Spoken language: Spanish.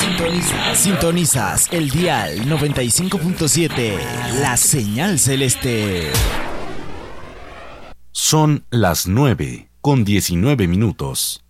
Sintonizas el dial 95.7, la señal celeste. Son las 9:19.